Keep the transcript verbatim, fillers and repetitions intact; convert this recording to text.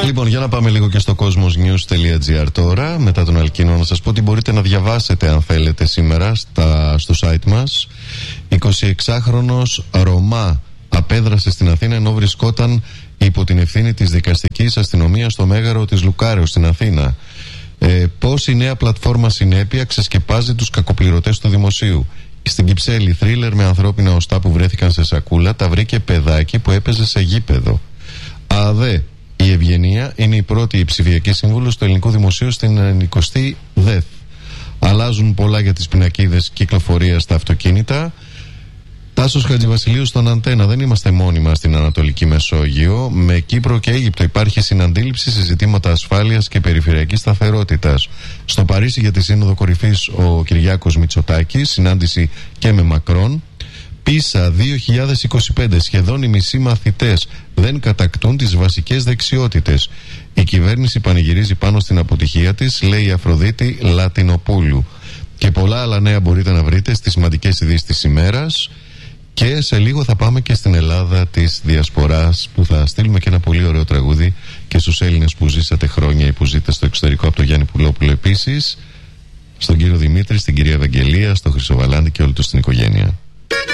Λοιπόν, για να πάμε λίγο και στο cosmosnews.gr τώρα. Μετά τον Αλκίνο, να σας πω ότι μπορείτε να διαβάσετε, αν θέλετε, σήμερα στα, στο site μας. εικοσιεξάχρονος Ρωμά απέδρασε στην Αθήνα ενώ βρισκόταν υπό την ευθύνη της δικαστικής αστυνομίας στο μέγαρο της Λουκάρεως στην Αθήνα. Ε, πώς η νέα πλατφόρμα Συνέπεια ξεσκεπάζει τους κακοπληρωτές του δημοσίου. Στην Κυψέλη, θρίλερ με ανθρώπινα οστά που βρέθηκαν σε σακούλα, τα βρήκε παιδάκι που έπαιζε σε γήπεδο. ΑΔΕ, η Ευγενία είναι η πρώτη ψηφιακή σύμβουλος του ελληνικού δημοσίου στην εικοστή ΔΕΘ. Αλλάζουν πολλά για τις πινακίδες κυκλοφορίας στα αυτοκίνητα. Τάσος Χατζηβασιλείου στον Αντένα. Δεν είμαστε μόνιμα στην Ανατολική Μεσόγειο. Με Κύπρο και Αίγυπτο υπάρχει συναντήληψη σε ζητήματα ασφάλειας και περιφερειακής σταθερότητας. Στο Παρίσι για τη Σύνοδο Κορυφής ο Κυριάκος Μητσοτάκης, συνάντηση και με Μακρόν. Πίσα δύο χιλιάδες είκοσι πέντε. Σχεδόν οι μισοί μαθητές δεν κατακτούν τις βασικές δεξιότητες. Η κυβέρνηση πανηγυρίζει πάνω στην αποτυχία της, λέει η Αφροδίτη Λατινοπούλου. Και πολλά άλλα νέα μπορείτε να βρείτε στις σημαντικές ειδήσεις της ημέρας. Και σε λίγο θα πάμε και στην Ελλάδα της Διασποράς, που θα στείλουμε και ένα πολύ ωραίο τραγούδι και στους Έλληνες που ζήσατε χρόνια ή που ζείτε στο εξωτερικό, από τον Γιάννη Πουλόπουλο επίσης, στον κύριο Δημήτρη, στην κυρία Ευαγγελία, στον Χρυσοβαλάντη και όλη του την οικογένεια.